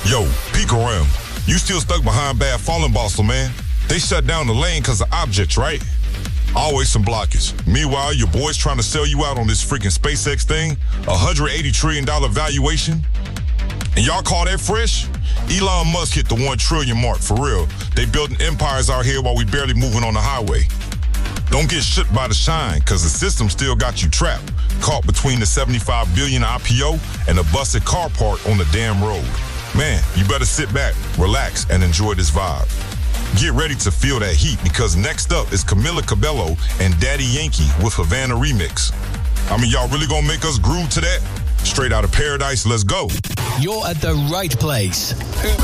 Yo, peek around. You still stuck behind bad falling Boston, man. They shut down the lane because of objects, right? Always some blockage. Meanwhile, your boy's trying to sell you out on this freaking SpaceX thing. $180 trillion valuation. And y'all call that fresh? Elon Musk hit the 1 trillion mark, for real. They building empires out here while we barely moving on the highway. Don't get shook by the shine, because the system still got you trapped, caught between the $75 billion IPO and a busted car park on the damn road. Man, you better sit back, relax, and enjoy this vibe. Get ready to feel that heat, because next up is Camila Cabello and Daddy Yankee with Havana Remix. I mean, y'all really gonna make us groove to that? Straight out of paradise, let's go. You're at the right place.